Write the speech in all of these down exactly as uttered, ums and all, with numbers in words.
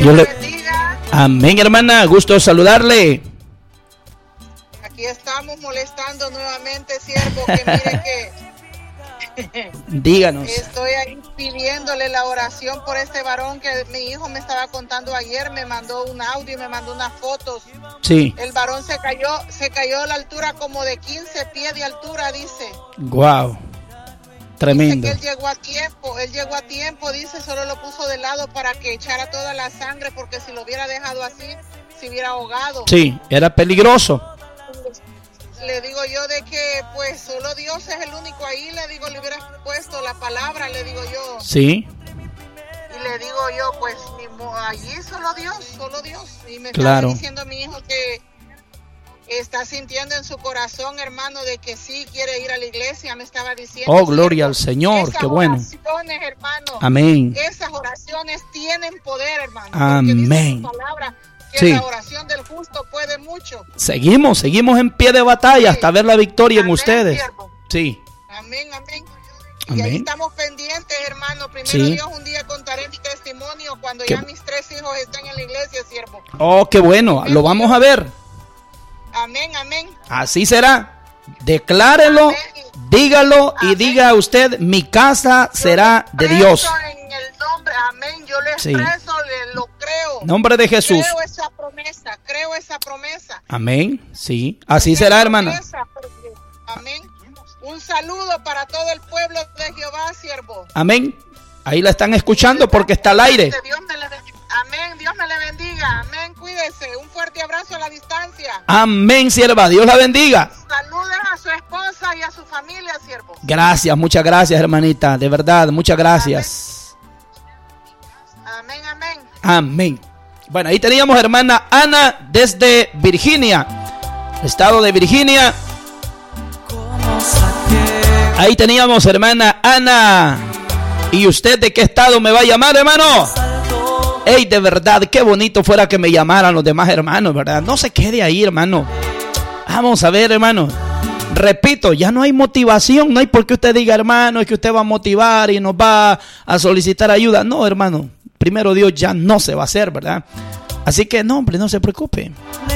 Dios le bendiga. Amén, hermana. Gusto saludarle. Aquí estamos molestando nuevamente, siervo, que mire que díganos. Estoy ahí pidiéndole la oración por este varón que mi hijo me estaba contando ayer, me mandó un audio y me mandó unas fotos. Sí. El varón se cayó, se cayó a la altura como de quince pies de altura, dice. Wow. Tremendo. Dice que él llegó a tiempo, él llegó a tiempo, dice, solo lo puso de lado para que echara toda la sangre, porque si lo hubiera dejado así, se hubiera ahogado. Sí, era peligroso. Le digo yo de que pues solo Dios es el único ahí, le digo, le hubieras puesto la palabra, le digo yo. Sí. Y le digo yo, pues allí solo Dios, solo Dios. Y me claro. estaba diciendo mi hijo que está sintiendo en su corazón, hermano, de que sí quiere ir a la iglesia, me estaba diciendo. Oh, gloria al Señor, qué bueno. Esas oraciones, hermano. Amén. Esas oraciones tienen poder, hermano. Amén. Dice su palabra, que sí. La oración del justo puede mucho. Seguimos, seguimos en pie de batalla sí. hasta ver la victoria amén, en ustedes. Siervo. Sí. Amén, amén. Amén. Y ahí estamos pendientes, hermano. Primero sí. Dios, un día contaré mi testimonio cuando ¿Qué? ya mis tres hijos estén en la iglesia, siervo. Oh, qué bueno. Amén. Lo vamos a ver. Amén, amén. Así será. Declárelo, amén. dígalo amén. y diga usted, mi casa yo será de Dios. En el nombre, amén. Yo le expreso, sí. le, lo creo. Nombre de Jesús. Creo esa promesa, creo esa promesa. Amén. Sí, así creo será, hermana. Amén. Un saludo para todo el pueblo de Jehová, siervo. Amén. Ahí la están escuchando porque está al aire. Dios me le Amén. Dios me le bendiga. Amén. Cuídese. Un fuerte abrazo a la distancia. Amén, sierva. Dios la bendiga. Saluden a su esposa y a su familia, siervo. Gracias, muchas gracias, hermanita. De verdad, muchas gracias. Amén, amén. Amén. Bueno, ahí teníamos hermana Ana desde Virginia, estado de Virginia. Ahí teníamos hermana Ana. ¿Y usted de qué estado me va a llamar, hermano? Ey, de verdad, qué bonito fuera que me llamaran los demás hermanos, ¿verdad? No se quede ahí, hermano. Vamos a ver, hermano. Repito, ya no hay motivación, no hay por qué usted diga, hermano, es que usted va a motivar y nos va a solicitar ayuda. No, hermano, primero Dios ya no se va a hacer, ¿verdad? Así que, no, hombre, no se preocupe.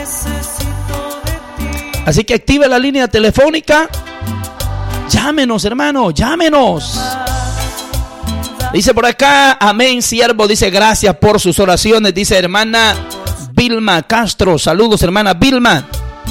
Así que active la línea telefónica. Llámenos, hermano, llámenos. Dice por acá, amén, siervo, dice gracias por sus oraciones, dice hermana Vilma Castro. Saludos, hermana Vilma.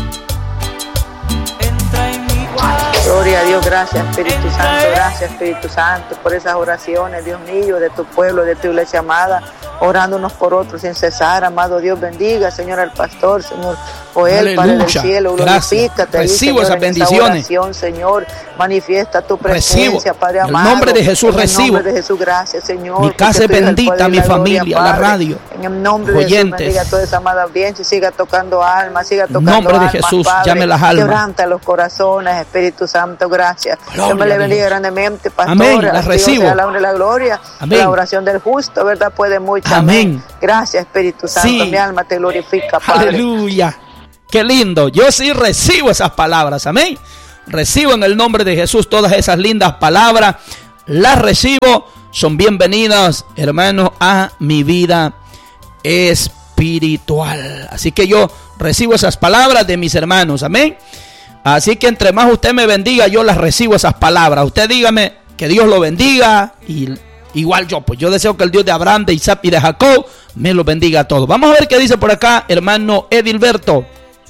Gloria a Dios, gracias Espíritu Santo, gracias Espíritu Santo por esas oraciones, Dios mío, de tu pueblo, de tu iglesia amada, orando unos por otros sin cesar. Amado Dios, bendiga, Señor, al pastor, Señor Joel, Padre del cielo, glorifícate. Recibo esas bendiciones. Oración, Señor, manifiesta tu presencia, recibo. Padre amado. En el nombre de Jesús recibo. En el nombre de Jesús, gracias, Señor. Mi casa es bendita, mi familia, gloria, la radio. En el nombre de Jesús, bendiga a toda esa amada audiencia, siga tocando almas, siga tocando almas. En nombre de Jesús, Padre, llame las almas. Quebranta los corazones, Espíritu Santo, gracias. Dios me le bendiga grandemente, pastor. Amén, la recibo. La honra y la gloria. Amén. La oración del justo, ¿verdad? Puede mucho. Amén. Gracias, Espíritu Santo. Sí. Mi alma te glorifica, Padre. Aleluya. Qué lindo. Yo sí recibo esas palabras. Amén. Recibo en el nombre de Jesús todas esas lindas palabras. Las recibo. Son bienvenidas, hermanos, a mi vida espiritual. Así que yo recibo esas palabras de mis hermanos. Amén. Así que entre más usted me bendiga, yo las recibo esas palabras. Usted dígame que Dios lo bendiga y igual yo, pues yo deseo que el Dios de Abraham, de Isaac y de Jacob me lo bendiga a todos. Vamos a ver qué dice por acá, hermano Edilberto.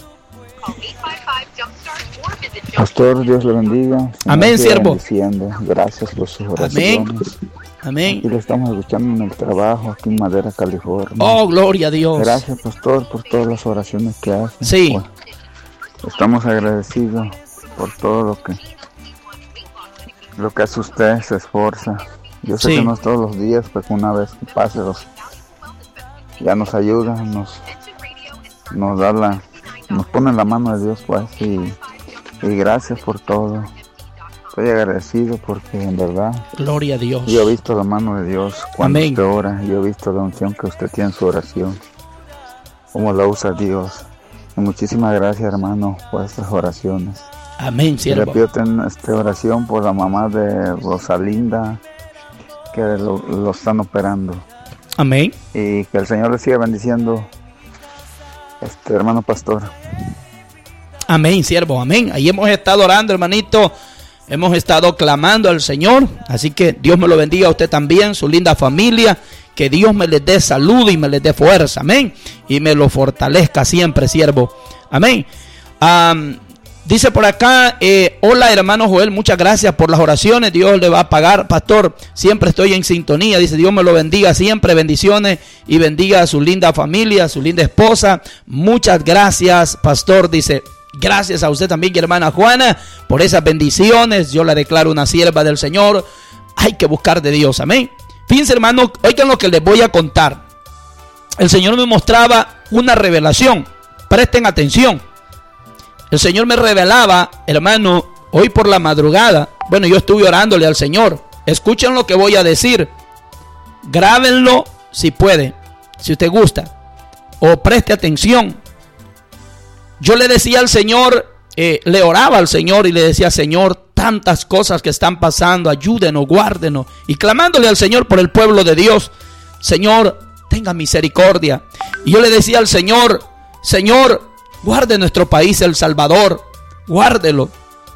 Pastor, Dios le bendiga. Amén, siervo. Gracias por sus oraciones. Amén. Amén. Y lo estamos escuchando en el trabajo aquí en Madera, California. Oh, gloria a Dios. Gracias, pastor, por todas las oraciones que hace. Sí. Bueno, estamos agradecidos por todo lo que lo que hace usted, se esfuerza. Yo sé sí. que no es todos los días, pero una vez que pase los, ya nos ayuda, nos nos da la, nos pone en la mano de Dios, pues, y, y gracias por todo. Estoy agradecido porque en verdad, gloria a Dios. Yo he visto la mano de Dios cuando Amén. Usted ora, yo he visto la unción que usted tiene en su oración, cómo la usa Dios. Y muchísimas gracias, hermano, por estas oraciones. Amén, siervo. Le pido esta oración por la mamá de Rosalinda, que lo, lo están operando. Amén. Y que el Señor le siga bendiciendo, este hermano pastor. Amén, siervo, amén. Ahí hemos estado orando, hermanito. Hemos estado clamando al Señor. Así que Dios me lo bendiga a usted también, su linda familia. Que Dios me les dé salud y me les dé fuerza. Amén. Y me lo fortalezca siempre, siervo. Amén. Um, dice por acá, eh, hola hermano Joel, muchas gracias por las oraciones. Dios le va a pagar, pastor. Siempre estoy en sintonía. Dice, Dios me lo bendiga siempre. Bendiciones y bendiga a su linda familia, a su linda esposa. Muchas gracias, pastor. Dice, gracias a usted también, hermana Juana, por esas bendiciones. Yo la declaro una sierva del Señor. Hay que buscar de Dios. Amén. Fíjense, hermano, oigan lo que les voy a contar. El Señor me mostraba una revelación. Presten atención. El Señor me revelaba, hermano, hoy por la madrugada. Bueno, yo estuve orándole al Señor. Escuchen lo que voy a decir. Grábenlo si puede, si usted gusta. O preste atención. Yo le decía al Señor, eh, le oraba al Señor y le decía, Señor, tantas cosas que están pasando, ayúdenos, guárdenos. Y clamándole al Señor por el pueblo de Dios. Señor, tenga misericordia. Y yo le decía al Señor, Señor, guarde nuestro país, El Salvador, guárdelo.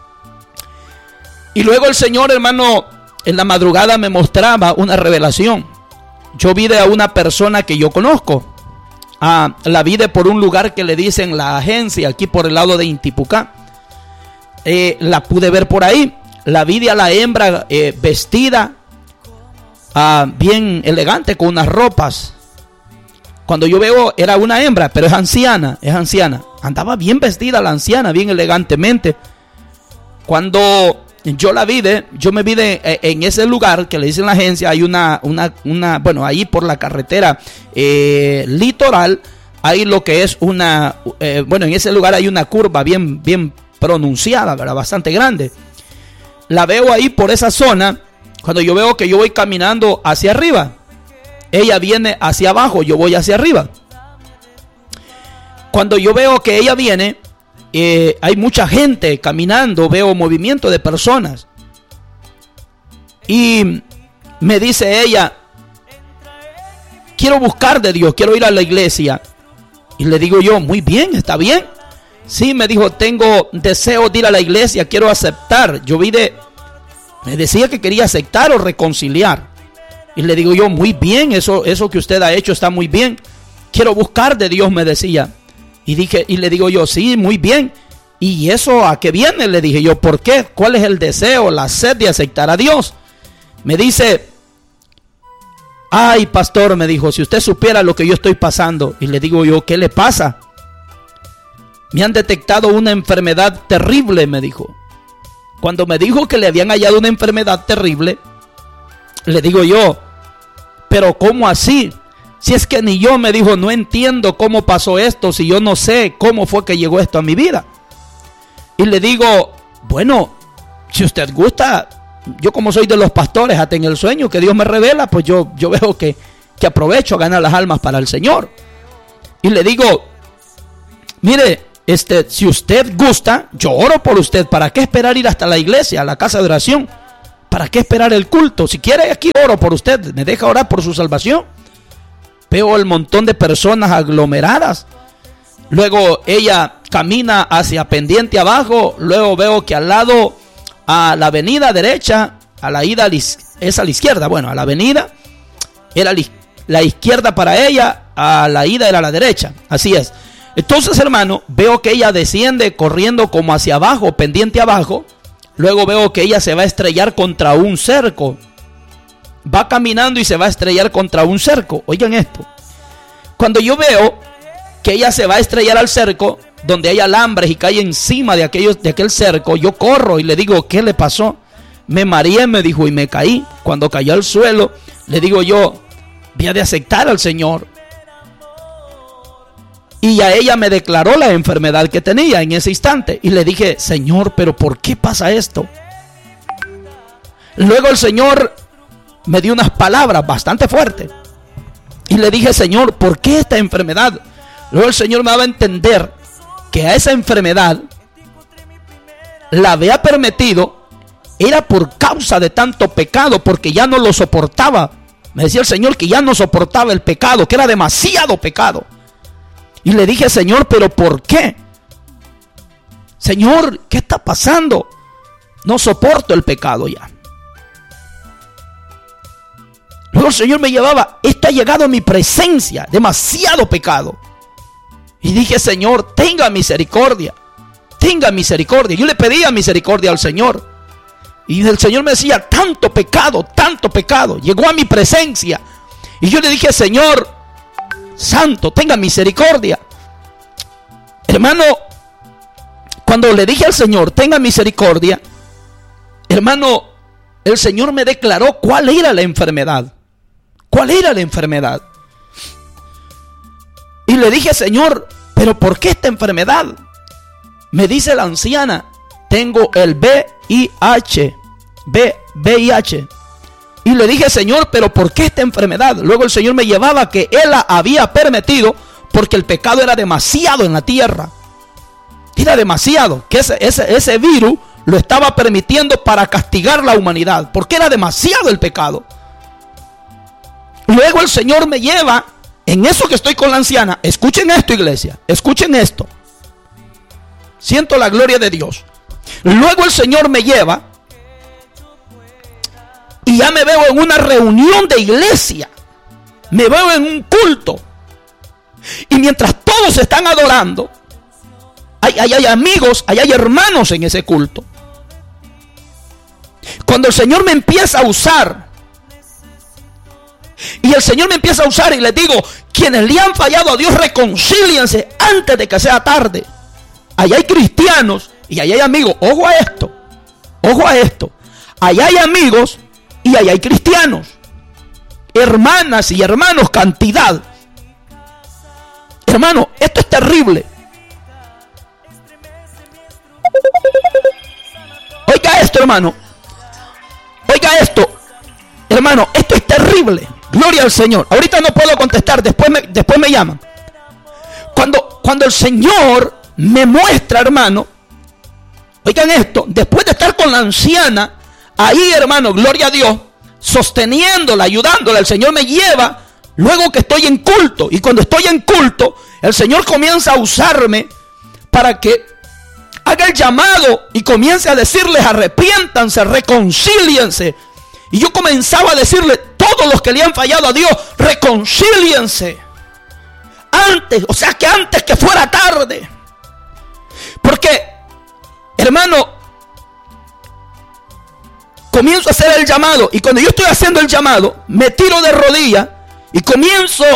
Y luego el Señor, hermano, en la madrugada me mostraba una revelación. Yo vi a una persona que yo conozco. Ah, la vi de por un lugar que le dicen La Agencia, aquí por el lado de Intipucá. Eh, la pude ver por ahí. La vi a la hembra eh, vestida ah, bien elegante, con unas ropas. Cuando yo veo, era una hembra, pero es anciana, es anciana. Andaba bien vestida la anciana, bien elegantemente. Cuando yo la vi, de, yo me vi de, en ese lugar que le dicen La Agencia, hay una, una, una bueno, ahí por la carretera eh, litoral, hay lo que es una, eh, bueno, en ese lugar hay una curva bien, bien pronunciada, ¿verdad? Bastante grande. La veo ahí por esa zona. Cuando yo veo que yo voy caminando hacia arriba, ella viene hacia abajo, yo voy hacia arriba. Cuando yo veo que ella viene, eh, hay mucha gente caminando, veo movimiento de personas. Y me dice ella, quiero buscar de Dios, quiero ir a la iglesia. Y le digo yo, muy bien, está bien. Sí, me dijo, tengo deseo de ir a la iglesia, quiero aceptar. Yo vi de, me decía que quería aceptar o reconciliar. Y le digo yo, muy bien, eso, eso que usted ha hecho está muy bien. Quiero buscar de Dios, me decía. Y dije, y le digo yo, sí, muy bien. ¿Y eso a qué viene? Le dije yo, ¿por qué? ¿Cuál es el deseo, la sed de aceptar a Dios? Me dice, ay, pastor, me dijo, si usted supiera lo que yo estoy pasando. Y le digo yo, ¿qué le pasa? Me han detectado una enfermedad terrible, me dijo. Cuando me dijo que le habían hallado una enfermedad terrible, le digo yo, ¿pero cómo así? Si es que ni yo, me dijo, no entiendo cómo pasó esto, si yo no sé cómo fue que llegó esto a mi vida. Y le digo, bueno, si usted gusta, yo como soy de los pastores, hasta en el sueño que Dios me revela, pues yo, yo veo que, que aprovecho a ganar las almas para el Señor. Y le digo, mire, este, si usted gusta, yo oro por usted. ¿Para qué esperar ir hasta la iglesia, a la casa de oración? ¿Para qué esperar el culto? Si quiere, aquí oro por usted. ¿Me deja orar por su salvación? Veo el montón de personas aglomeradas. Luego ella camina hacia pendiente abajo. Luego veo que al lado, a la avenida derecha, a la ida es a la izquierda. Bueno, a la avenida era la izquierda para ella, a la ida era la derecha. Así es. Entonces, hermano, veo que ella desciende corriendo como hacia abajo, pendiente abajo. Luego veo que ella se va a estrellar contra un cerco. Va caminando y se va a estrellar contra un cerco. Oigan esto. Cuando yo veo que ella se va a estrellar al cerco, donde hay alambres y cae encima de, aquellos, de aquel cerco, yo corro y le digo, ¿qué le pasó? Me mareé, me dijo, y me caí. Cuando cayó al suelo, le digo yo, voy a de aceptar al Señor. Y a ella me declaró la enfermedad que tenía en ese instante. Y le dije, Señor, ¿pero por qué pasa esto? Luego el Señor me dio unas palabras bastante fuertes. Y le dije, Señor, ¿por qué esta enfermedad? Luego el Señor me daba a entender que a esa enfermedad la había permitido, era por causa de tanto pecado, porque ya no lo soportaba. Me decía el Señor que ya no soportaba el pecado, que era demasiado pecado. Y le dije, Señor, ¿pero por qué? Señor, ¿qué está pasando? No soporto el pecado ya. Luego el Señor me llevaba, esto ha llegado a mi presencia, demasiado pecado. Y dije, Señor, tenga misericordia, tenga misericordia. Yo le pedía misericordia al Señor. Y el Señor me decía, tanto pecado, tanto pecado. Llegó a mi presencia. Y yo le dije, Señor Santo, tenga misericordia. Hermano, cuando le dije al Señor, tenga misericordia, hermano, el Señor me declaró cuál era la enfermedad. ¿Cuál era la enfermedad? Y le dije, Señor, ¿pero por qué esta enfermedad? Me dice la anciana, tengo el V I H. B, V I H. Y le dije, Señor, ¿pero por qué esta enfermedad? Luego el Señor me llevaba que Él la había permitido porque el pecado era demasiado en la tierra. Era demasiado. Que ese, ese, ese virus lo estaba permitiendo para castigar la humanidad. Porque era demasiado el pecado. Luego el Señor me lleva, en eso que estoy con la anciana. Escuchen esto, iglesia. Escuchen esto. Siento la gloria de Dios. Luego el Señor me lleva y ya me veo en una reunión de iglesia. Me veo en un culto. Y mientras todos están adorando, hay, hay, hay amigos, hay, hay hermanos en ese culto. Cuando el Señor me empieza a usar, y el Señor me empieza a usar y les digo, quienes le han fallado a Dios, reconcíliense antes de que sea tarde. Allá hay cristianos y allá hay amigos. Ojo a esto, ojo a esto. Allá hay amigos y allá hay cristianos, hermanas y hermanos, cantidad. Hermano, esto es terrible. Oiga esto, hermano. Oiga esto, hermano, esto es terrible. Gloria al Señor. Ahorita no puedo contestar, después me, después me llaman. Cuando, cuando el Señor me muestra, hermano, oigan esto, después de estar con la anciana ahí, hermano, gloria a Dios, sosteniéndola, ayudándola, el Señor me lleva, luego que estoy en culto. Y cuando estoy en culto, el Señor comienza a usarme para que haga el llamado y comience a decirles, arrepiéntanse, reconcíliense. Y yo comenzaba a decirle, todos los que le han fallado a Dios, reconcíliense. Antes, o sea que antes que fuera tarde. Porque, hermano, comienzo a hacer el llamado. Y cuando yo estoy haciendo el llamado, me tiro de rodillas y comienzo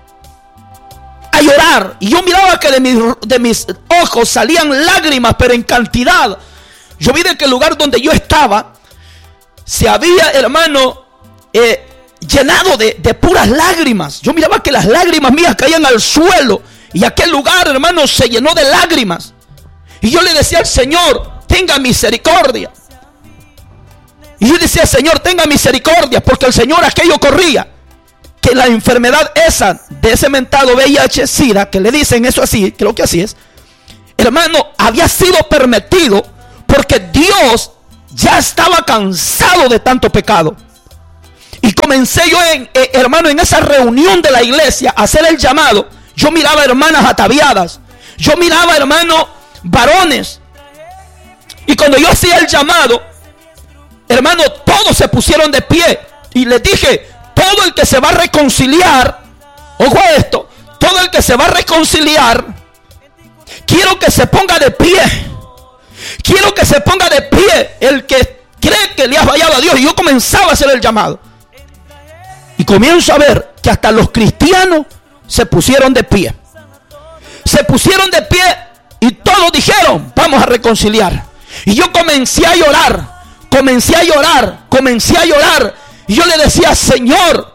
a llorar. Y yo miraba que de mis, de mis ojos salían lágrimas, pero en cantidad. Yo vi de que el lugar donde yo estaba se había, hermano, eh, llenado de, de puras lágrimas. Yo miraba que las lágrimas mías caían al suelo. Y aquel lugar, hermano, se llenó de lágrimas. Y yo le decía al Señor, tenga misericordia. Y yo decía, Señor, tenga misericordia, porque el Señor aquello corría. Que la enfermedad esa, de ese mentado V I H, SIDA, que le dicen eso así, creo que así es, hermano, había sido permitido porque Dios ya estaba cansado de tanto pecado. Y comencé yo, en, eh, hermano, en esa reunión de la iglesia, a hacer el llamado. Yo miraba hermanas ataviadas. Yo miraba, hermano, varones. Y cuando yo hacía el llamado, hermano, todos se pusieron de pie. Y les dije, todo el que se va a reconciliar, ojo a esto, todo el que se va a reconciliar, quiero que se ponga de pie. Quiero que se ponga de pie el que cree que le ha fallado a Dios. Y yo comenzaba a hacer el llamado. Y comienzo a ver que hasta los cristianos se pusieron de pie. Se pusieron de pie y todos dijeron, vamos a reconciliar. Y yo comencé a llorar. Comencé a llorar. Comencé a llorar. Y yo le decía, Señor,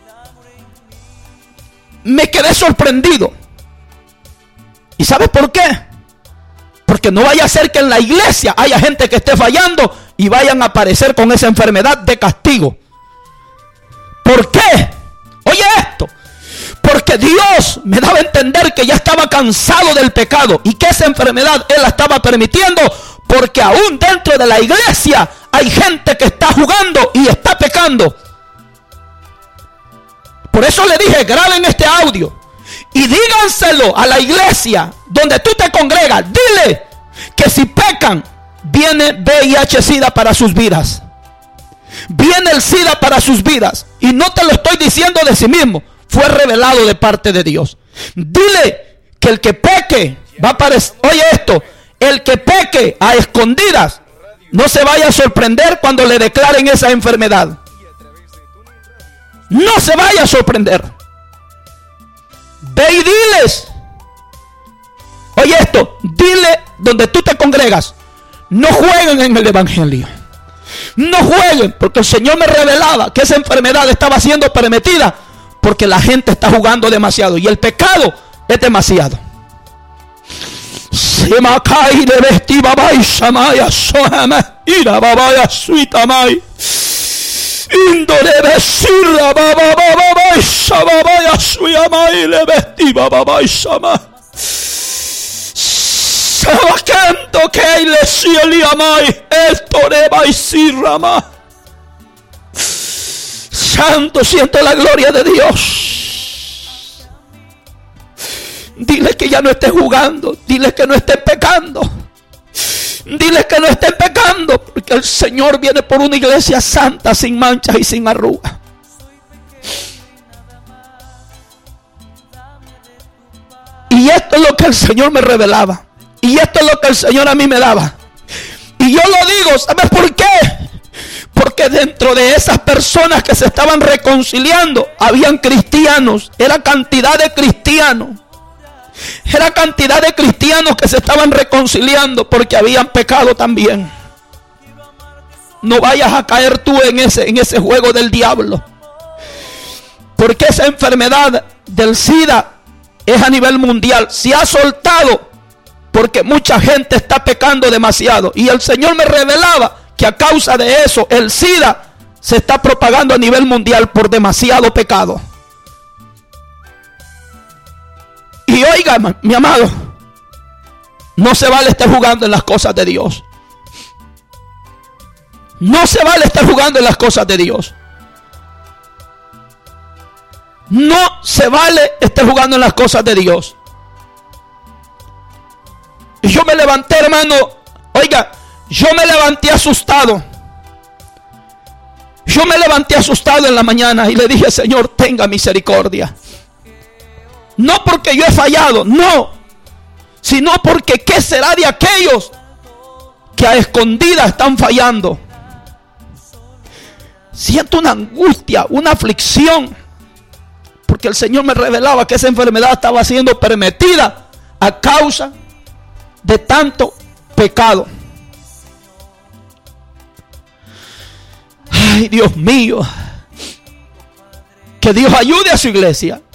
me quedé sorprendido. ¿Y sabes por qué? Porque no vaya a ser que en la iglesia haya gente que esté fallando y vayan a aparecer con esa enfermedad de castigo. ¿Por qué? Oye esto. Porque Dios me daba a entender que ya estaba cansado del pecado y que esa enfermedad Él la estaba permitiendo porque aún dentro de la iglesia hay gente que está jugando y está pecando. Por eso le dije, graben este audio y díganselo a la iglesia donde tú te congregas. Dile que si pecan, viene V I H SIDA para sus vidas. Viene el SIDA para sus vidas. Y no te lo estoy diciendo de sí mismo, fue revelado de parte de Dios. Dile que el que peque va a aparecer. Oye esto, el que peque a escondidas no se vaya a sorprender cuando le declaren esa enfermedad. No se vaya a sorprender. Ve y diles. Oye esto, dile donde tú te congregas, no jueguen en el evangelio. No jueguen, porque el Señor me revelaba que esa enfermedad estaba siendo permitida porque la gente está jugando demasiado y el pecado es demasiado. Se macay de vestiva shamaya sohama ira babaya suitamay indore besirra baba baba shabaya suyamay le vestiva baba shama sabacanto que le sieliamay estoreba y sirrama. Santo, siento la gloria de Dios. Dile que ya no esté jugando. Dile que no esté pecando. Dile que no esté pecando. Porque el Señor viene por una iglesia santa, sin manchas y sin arrugas. Y esto es lo que el Señor me revelaba. Y esto es lo que el Señor a mí me daba. Y yo lo digo, ¿sabes por qué? Porque dentro de esas personas que se estaban reconciliando, habían cristianos. Era cantidad de cristianos. Era cantidad de cristianos que se estaban reconciliando porque habían pecado también. No vayas a caer tú en ese, en ese juego del diablo. Porque esa enfermedad del SIDA es a nivel mundial. Se ha soltado porque mucha gente está pecando demasiado. Y el Señor me revelaba que a causa de eso el SIDA se está propagando a nivel mundial por demasiado pecado. Y oiga, mi amado, no se vale estar jugando en las cosas de Dios. No se vale estar jugando en las cosas de Dios. No se vale estar jugando en las cosas de Dios. Y yo me levanté, hermano, oiga, yo me levanté asustado. Yo me levanté asustado en la mañana y le dije, Señor, tenga misericordia. No porque yo he fallado, no. Sino porque ¿qué será de aquellos que a escondidas están fallando? Siento una angustia, una aflicción. Porque el Señor me revelaba que esa enfermedad estaba siendo permitida a causa de tanto pecado. Ay, Dios mío. Que Dios ayude a su iglesia.